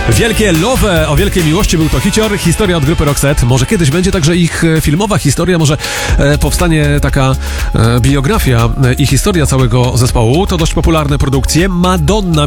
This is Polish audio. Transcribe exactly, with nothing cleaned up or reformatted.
Wielkie Love, o wielkiej miłości był to hicior, historia od grupy Roxette. Może kiedyś będzie także ich filmowa historia, może e, powstanie taka e, biografia e, i historia całego zespołu. To dość popularne produkcje. Madonna